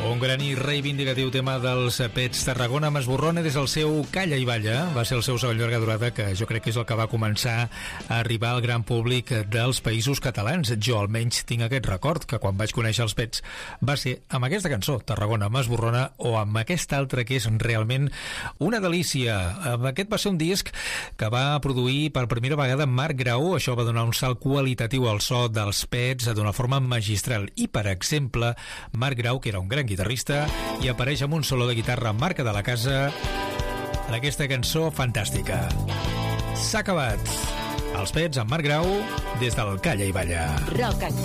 Un gran i reivindicatiu tema dels Pets. Tarragona Masborrona des del seu Calla i Balla. Va ser el seu segon llarga durada, que jo crec que és el que va començar a arribar al gran públic dels països catalans. Jo almenys tinc aquest record, que quan vaig conèixer els Pets va ser amb aquesta cançó, Tarragona Masborrona, o amb aquesta altra que és realment una delícia. Aquest va ser un disc que va produir per primera vegada Marc Grau. Això va donar un salt qualitatiu al so dels Pets d'una forma magistral. I, per exemple, Marc Grau, que era un gran guitarrista, i apareix amb un solo de guitarra marca de la casa en aquesta cançó fantàstica. S'ha acabat. Els Pets amb Marc Grau des del Calla i Balla. Rock